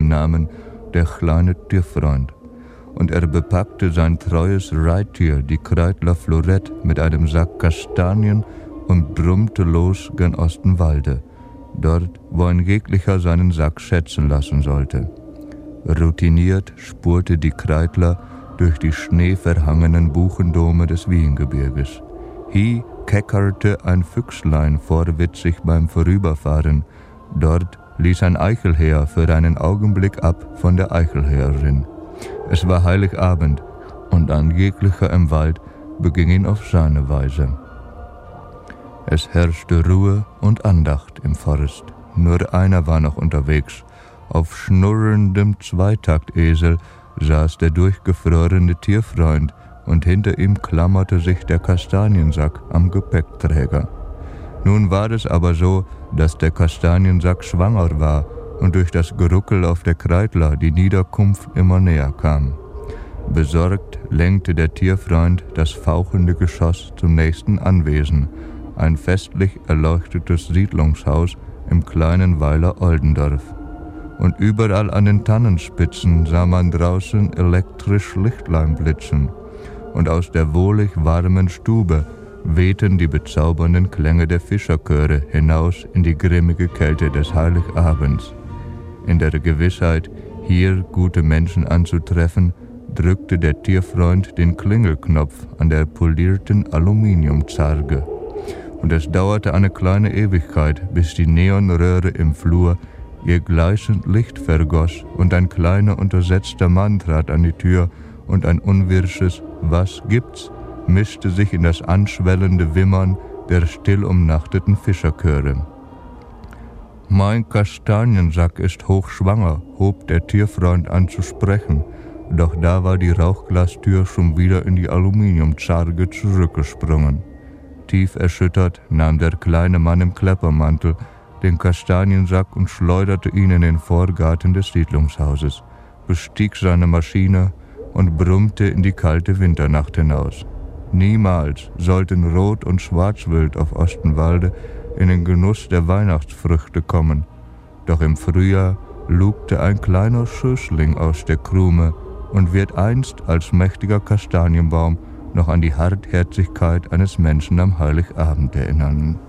Namen der kleine Tierfreund. Und er bepackte sein treues Reittier, die Kreidler Florette, mit einem Sack Kastanien und brummte los gen Ostenwalde, dort, wo ein jeglicher seinen Sack schätzen lassen sollte. Routiniert spurte die Kreidler durch die schneeverhangenen Buchendome des Wiehengebirges. Hie keckerte ein Füchslein vorwitzig beim Vorüberfahren, dort ließ ein Eichelherr für einen Augenblick ab von der Eichelherrin. Es war Heiligabend, und ein jeglicher im Wald beging ihn auf seine Weise. Es herrschte Ruhe und Andacht im Forst. Nur einer war noch unterwegs. Auf schnurrendem Zweitaktesel saß der durchgefrorene Tierfreund, und hinter ihm klammerte sich der Kastaniensack am Gepäckträger. Nun war es aber so, dass der Kastaniensack schwanger war und durch das Geruckel auf der Kreidler die Niederkunft immer näher kam. Besorgt lenkte der Tierfreund das fauchende Geschoss zum nächsten Anwesen, ein festlich erleuchtetes Siedlungshaus im kleinen Weiler Oldendorf. Und überall an den Tannenspitzen sah man draußen elektrisch Lichtlein blitzen, und aus der wohlig warmen Stube wehten die bezaubernden Klänge der Fischerchöre hinaus in die grimmige Kälte des Heiligabends. In der Gewissheit, hier gute Menschen anzutreffen, drückte der Tierfreund den Klingelknopf an der polierten Aluminiumzarge. Und es dauerte eine kleine Ewigkeit, bis die Neonröhre im Flur ihr gleißend Licht vergoss und ein kleiner untersetzter Mann trat an die Tür und ein unwirsches »Was gibt's?« mischte sich in das anschwellende Wimmern der still umnachteten Fischerchöre. »Mein Kastaniensack ist hochschwanger«, hob der Tierfreund an zu sprechen, doch da war die Rauchglastür schon wieder in die Aluminiumzarge zurückgesprungen. Tief erschüttert nahm der kleine Mann im Kleppermantel den Kastaniensack und schleuderte ihn in den Vorgarten des Siedlungshauses, bestieg seine Maschine und brummte in die kalte Winternacht hinaus. Niemals sollten Rot- und Schwarzwild auf Ostenwalde in den Genuss der Weihnachtsfrüchte kommen, doch im Frühjahr lugte ein kleiner Schößling aus der Krume und wird einst als mächtiger Kastanienbaum noch an die Hartherzigkeit eines Menschen am Heiligabend erinnern.